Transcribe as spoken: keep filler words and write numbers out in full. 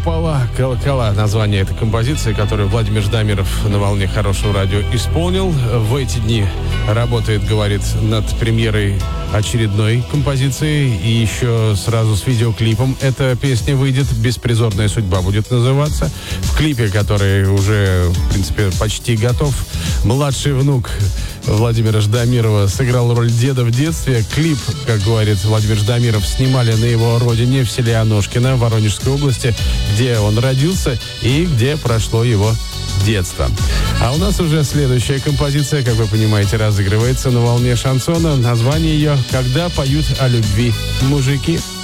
Купола, колокола. Название этой композиции, которую Владимир Ждамиров на волне хорошего радио исполнил. В эти дни работает, говорит, над премьерой очередной композиции. И еще сразу с видеоклипом. Эта песня выйдет. «Беспризорная судьба» будет называться. В клипе, который уже, в принципе, почти готов, младший внук Владимира Ждамирова сыграл роль деда в детстве. Клип, как говорит Владимир Ждамиров, снимали на его родине в селе Аношкино в Воронежской области, где он родился и где прошло его детство. А у нас уже следующая композиция, как вы понимаете, разыгрывается на волне шансона. Название ее «Когда поют о любви мужики».